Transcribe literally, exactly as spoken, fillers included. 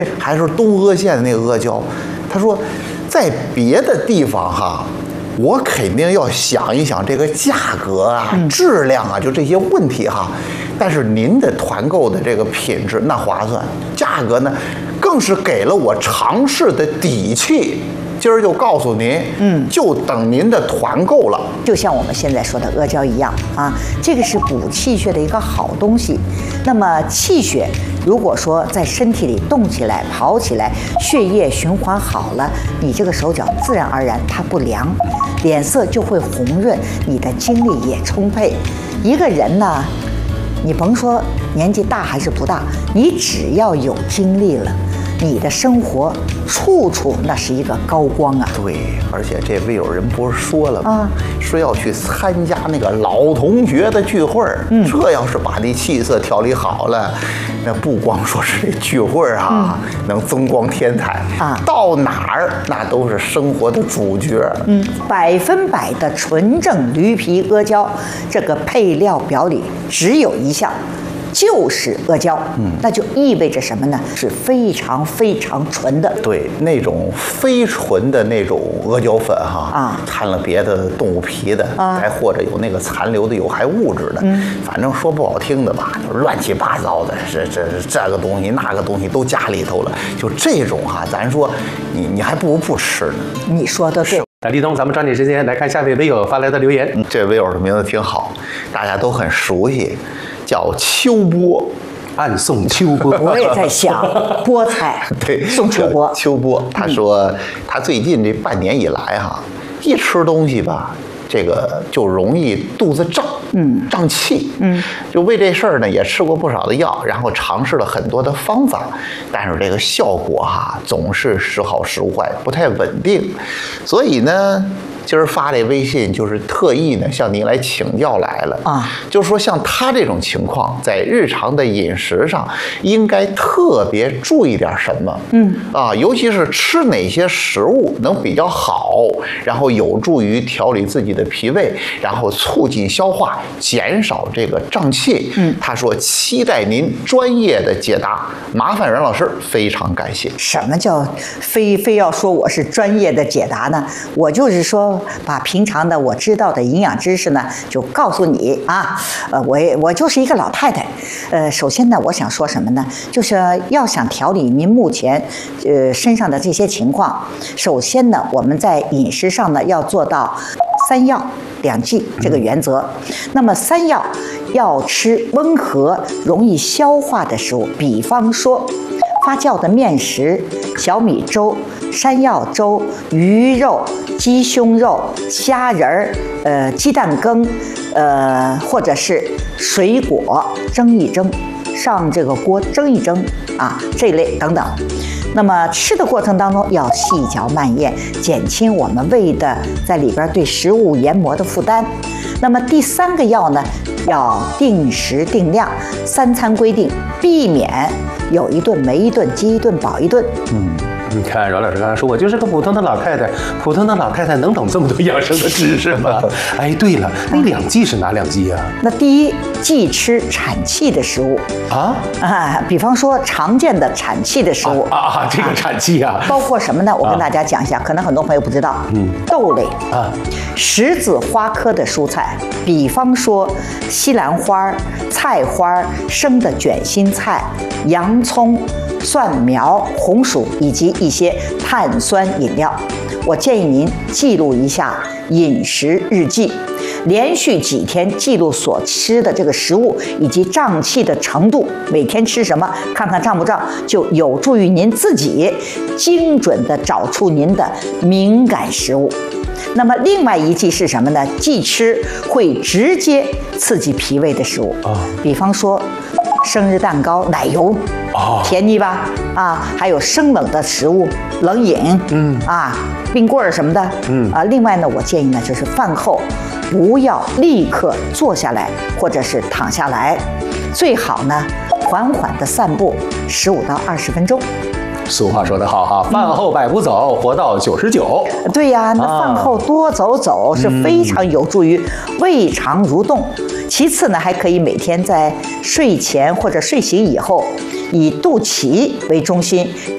还是东阿县的那个阿胶，他说，在别的地方哈。我肯定要想一想这个价格啊、嗯、质量啊，就这些问题哈。但是您的团购的这个品质那划算，价格呢更是给了我尝试的底气。今儿就告诉您，嗯，就等您的团购了。 就像我们现在说的阿胶一样啊，这个是补气血的一个好东西。那么气血如果说在身体里动起来、跑起来，血液循环好了，你这个手脚自然而然它不凉，脸色就会红润，你的精力也充沛。一个人呢，你甭说年纪大还是不大，你只要有精力了，你的生活处处那是一个高光啊！ 对，而且这位友人不是说了吗？ 啊， 说要去参加那个老同学的聚会儿。嗯，这要是把那气色调理好了，那不光说是这聚会儿啊，嗯、能增光添彩啊，到哪儿那都是生活的主角。 嗯，百分百的纯正驴皮阿胶，这个配料表里只有一项。就是阿胶，嗯，那就意味着什么呢？是非常非常纯的。 对，那种非纯的那种阿胶粉哈，啊，掺了别的动物皮的，啊，再或者有那个残留的有害物质的，嗯，反正说不好听的吧，就乱七八糟的，这这这个东西那个东西都加里头了。就这种哈，咱说你你还不如不吃呢。 你说的对。 那立冬，咱们抓紧时间来看下位微友发来的留言。 嗯，这位友的名字挺好，大家都很熟悉。叫秋波， 暗送秋波。 我也在想菠菜， 对， 送秋波。 秋波，他说他最近这半年以来哈，一吃东西吧，这个就容易肚子胀，嗯，胀气，嗯，就为这事儿呢，也吃过不少的药，然后尝试了很多的方法，但是这个效果哈，总是时好时坏，不太稳定，所以呢。今儿发这微信就是特意呢向您来请教来了啊，就是说像他这种情况，在日常的饮食上应该特别注意点什么？嗯啊，尤其是吃哪些食物能比较好，然后有助于调理自己的脾胃，然后促进消化，减少这个胀气。嗯，他说期待您专业的解答，麻烦任老师，非常感谢。 什么叫非非要说我是专业的解答呢？我就是说。把平常的我知道的营养知识呢，就告诉你啊。呃，我我就是一个老太太。呃，首先呢，我想说什么呢？就是要想调理您目前呃身上的这些情况，首先呢，我们在饮食上呢要做到三要两忌这个原则。那么三要要吃温和、容易消化的食物，比方说发酵的面食、小米粥、山药粥、鱼肉、鸡胸肉、虾仁儿、呃鸡蛋羹，呃或者是水果蒸一蒸，上这个锅蒸一蒸啊，这类等等。那么吃的过程当中要细嚼慢咽，减轻我们胃的在里边对食物研磨的负担。那么第三个要呢，要定时定量，三餐规定，避免有一顿没一顿，饥一顿饱一顿。 嗯。你看阮老师刚才说，我就是个普通的老太太，普通的老太太能懂这么多养生的知识吗？哎，对了，那两忌是哪两忌啊？ 那第一忌吃产气的食物啊啊，比方说常见的产气的食物啊, 啊, 啊，这个产气啊， 包括什么呢？我跟大家讲一下，啊、可能很多朋友不知道，嗯，豆类啊，十字花科的蔬菜，比方说西兰花、菜花、生的卷心菜、洋葱。蒜苗、红薯以及一些碳酸饮料，我建议您记录一下饮食日记，连续几天记录所吃的这个食物以及胀气的程度，每天吃什么，看看胀不胀，就有助于您自己精准地找出您的敏感食物。那么另外一忌是什么呢？忌吃会直接刺激脾胃的食物啊，比方说生日蛋糕、奶油。哦，甜腻吧？啊，还有生冷的食物、冷饮，嗯啊，冰棍儿什么的，嗯啊。另外呢，我建议呢，就是饭后不要立刻坐下来或者是躺下来，最好呢缓缓的散步十五到二十分钟。 俗话说得好哈，饭后百步走，活到九十九。 对呀，那饭后多走走是非常有助于胃肠蠕动。其次呢，还可以每天在睡前或者睡醒以后，以肚脐为中心，